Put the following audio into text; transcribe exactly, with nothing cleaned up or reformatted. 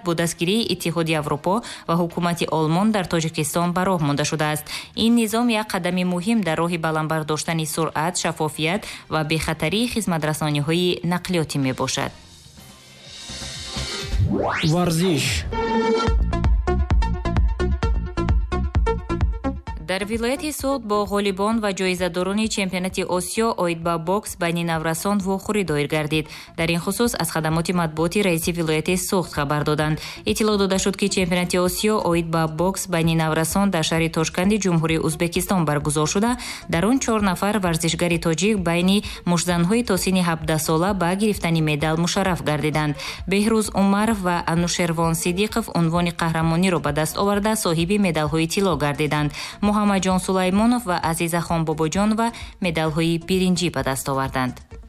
бо дастгирии иттиҳоди Аврупо ва ҳукумати Олмон дар Тоҷикистон ба роҳ монда шудааст. ин низом як қадами муҳим дар роҳи баландбардоштани суръат, шаффофият ва бехатарии хизматрасониҳои нақлиётӣ мебошад. варзиш. дар вилояти Суд бо ғолибон ва ҷоизадорони чемпионати Осиё оид ба бокс байни наврасон вохӯрӣ доир гардид. дар ин хусус аз хадамоти матбуоти раиси вилояти Суд хабар доданд. иттилоъ дода шуд ки чемпионати Осиё оид ба бокс байни наврасон дар шаҳри Тошканди ҷумҳурии Узбекистон баргузор шуда, дар он чор нафар варзишгари тоҷик байни мушзанҳои то синни ҳабдаҳ сола ба гирифтани медал мушарраф гардиданд. Беҳрӯз Умаров ва Анушервон Сидиқов унвони қаҳрамониро ба даст оварда соҳиби медалҳои тилло гардиданд. Муҳаммаҷон Сулаймонов ва Азизахон Бобоҷонова медалҳои биринҷӣ ба даст оварданд.